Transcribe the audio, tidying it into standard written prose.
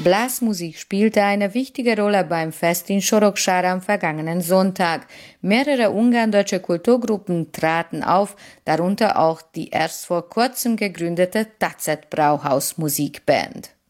Blasmusik spielte eine wichtige Rolle beim Fest in Sorokschara am vergangenen Sonntag. Mehrere ungarndeutsche Kulturgruppen traten auf, darunter auch die erst vor kurzem gegründete Tacet Brauhaus Musikband.